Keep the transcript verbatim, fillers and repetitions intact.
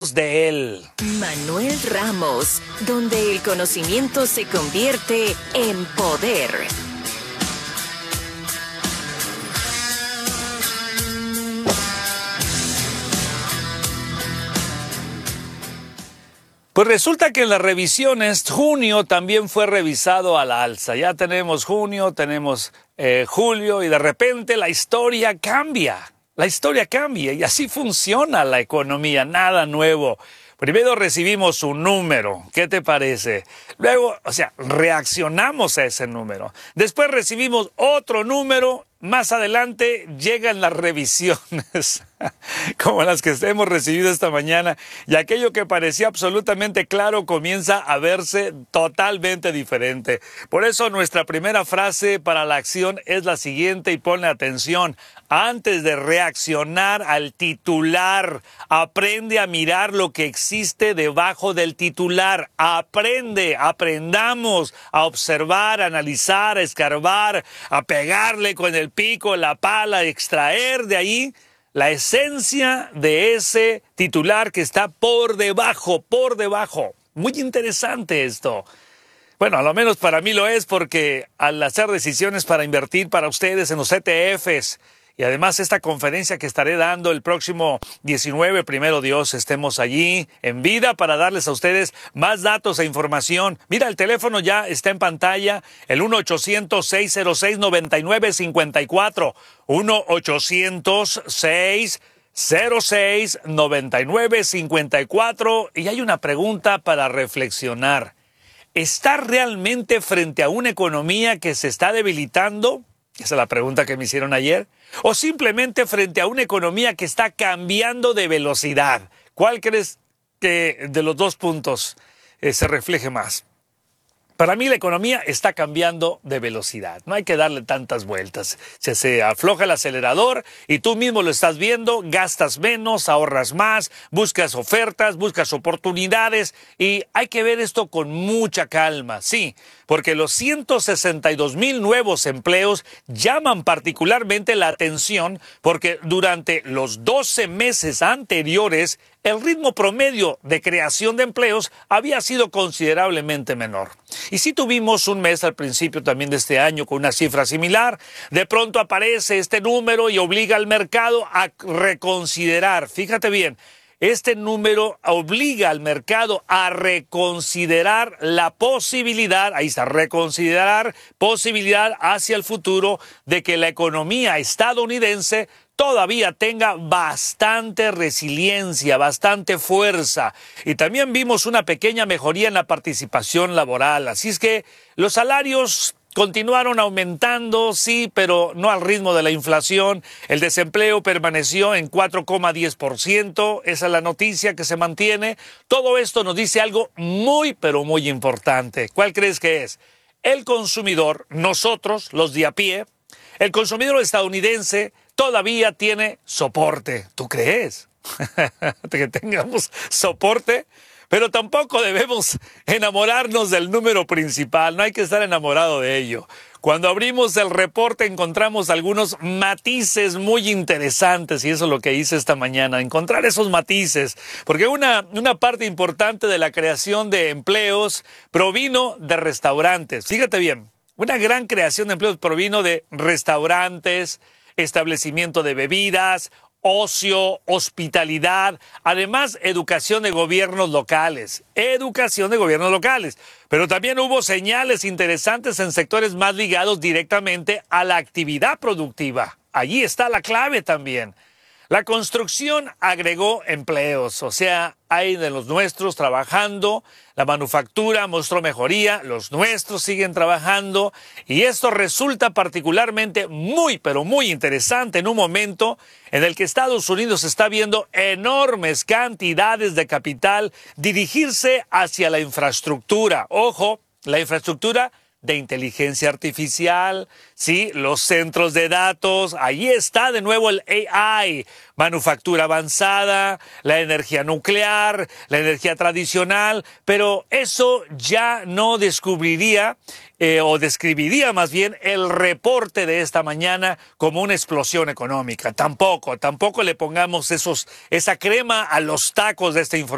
Hablemos de él. Manuel Ramos, donde el conocimiento se convierte en poder. Pues resulta que en las revisiones, junio también fue revisado a la alza. Ya tenemos junio, tenemos eh, julio y de repente la historia cambia. La historia cambia y así funciona la economía, nada nuevo. Primero recibimos un número, ¿qué te parece? Luego, o sea, reaccionamos a ese número. Después recibimos otro número, más adelante llegan las revisiones, como las que hemos recibido esta mañana, y aquello que parecía absolutamente claro comienza a verse totalmente diferente. Por eso nuestra primera frase para la acción es la siguiente y ponle atención. Antes de reaccionar al titular, aprende a mirar lo que existe debajo del titular. Aprende, aprendamos a observar, a analizar, a escarbar, a pegarle con el pico, la pala, a extraer de ahí la esencia de ese titular que está por debajo, por debajo. Muy interesante esto. Bueno, a lo menos para mí lo es, porque al hacer decisiones para invertir para ustedes en los E T Fs, y además esta conferencia que estaré dando el próximo diecinueve, primero Dios, estemos allí en vida para darles a ustedes más datos e información. Mira, el teléfono ya está en pantalla, el uno ochocientos, seis cero seis, nueve nueve cinco cuatro, uno ochocientos, seis cero seis, nueve nueve cinco cuatro, y hay una pregunta para reflexionar. ¿Está realmente frente a una economía que se está debilitando? Esa es la pregunta que me hicieron ayer. ¿O simplemente frente a una economía que está cambiando de velocidad? ¿Cuál crees que de los dos puntos eh, se refleje más? Para mí la economía está cambiando de velocidad. No hay que darle tantas vueltas. Se, se afloja el acelerador y tú mismo lo estás viendo, gastas menos, ahorras más, buscas ofertas, buscas oportunidades y hay que ver esto con mucha calma. Sí, porque los ciento sesenta y dos mil nuevos empleos llaman particularmente la atención porque durante los doce meses anteriores el ritmo promedio de creación de empleos había sido considerablemente menor. Y si tuvimos un mes al principio también de este año con una cifra similar, de pronto aparece este número y obliga al mercado a reconsiderar. Fíjate bien, este número obliga al mercado a reconsiderar la posibilidad, ahí está, reconsiderar posibilidad hacia el futuro de que la economía estadounidense todavía tenga bastante resiliencia, bastante fuerza. Y también vimos una pequeña mejoría en la participación laboral. Así es que los salarios continuaron aumentando, sí, pero no al ritmo de la inflación. El desempleo permaneció en cuatro coma diez por ciento. Esa es la noticia que se mantiene. Todo esto nos dice algo muy, pero muy importante. ¿Cuál crees que es? El consumidor, nosotros, los de a pie, el consumidor estadounidense todavía tiene soporte. ¿Tú crees? que tengamos soporte, pero tampoco debemos enamorarnos del número principal. No hay que estar enamorado de ello. Cuando abrimos el reporte encontramos algunos matices muy interesantes y eso es lo que hice esta mañana, encontrar esos matices, porque una, una parte importante de la creación de empleos provino de restaurantes. Fíjate bien, una gran creación de empleos provino de restaurantes, establecimiento de bebidas, ocio, hospitalidad, además educación de gobiernos locales, educación de gobiernos locales. Pero también hubo señales interesantes en sectores más ligados directamente a la actividad productiva. Allí está la clave también. La construcción agregó empleos, o sea, hay de los nuestros trabajando, la manufactura mostró mejoría, los nuestros siguen trabajando y esto resulta particularmente muy, pero muy interesante en un momento en el que Estados Unidos está viendo enormes cantidades de capital dirigirse hacia la infraestructura. Ojo, la infraestructura de inteligencia artificial, sí, los centros de datos, ahí está de nuevo el A I, manufactura avanzada, la energía nuclear, la energía tradicional, pero eso ya no descubriría eh, o describiría más bien el reporte de esta mañana como una explosión económica. Tampoco, tampoco le pongamos esos, esa crema a los tacos de esta información.